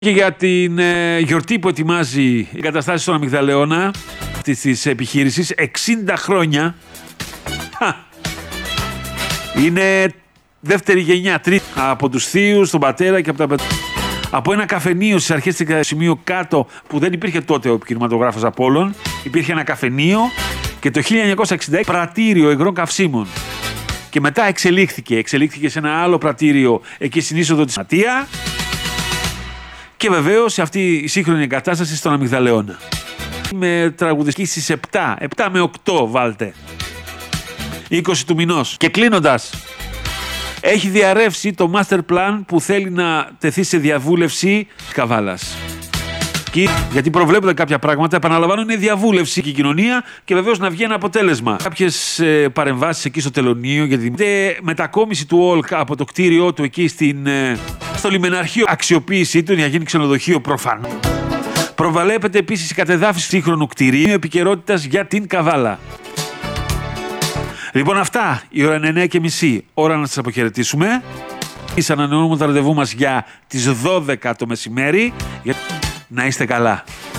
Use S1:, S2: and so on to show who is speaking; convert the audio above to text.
S1: Και για την γιορτή που ετοιμάζει η εγκαταστάση στον Αμυγδαλεώνα της επιχείρησης, 60 χρόνια. Είναι δεύτερη γενιά, τρίτη, από τους θείους, τον πατέρα και από ένα καφενείο στις αρχές του σημείου κάτω, που δεν υπήρχε τότε ο κινηματογράφος Απόλλων, υπήρχε ένα καφενείο και το 1966 πρατήριο υγρών καυσίμων. Και μετά εξελίχθηκε σε ένα άλλο πρατήριο εκεί στην είσοδο της Ματία. Και βεβαίως αυτή η σύγχρονη εγκατάσταση στον Αμυγδαλεώνα. Με τραγουδιστική στις 7 με 8 βάλτε. 20 του μηνός. Και κλείνοντας, έχει διαρρεύσει το master plan που θέλει να τεθεί σε διαβούλευση Καβάλας. Γιατί προβλέπονται κάποια πράγματα, επαναλαμβάνω, είναι διαβούλευση και η κοινωνία και βεβαίως να βγει ένα αποτέλεσμα. Κάποιες παρεμβάσεις εκεί στο τελωνείο για τη μετακόμιση του ΟΛΚ από το κτίριό του εκεί στο λιμεναρχείο, αξιοποίησή του για να γίνει ξενοδοχείο προφανώς. Προβλέπεται επίσης η κατεδάφιση σύγχρονου κτηρίου επικαιρότητας για την Καβάλα. Λοιπόν, αυτά η ώρα είναι 9:30, ώρα να σας αποχαιρετήσουμε. Ανανεώνουμε το ραντεβού μας για τις 12 το μεσημέρι. Να είστε καλά.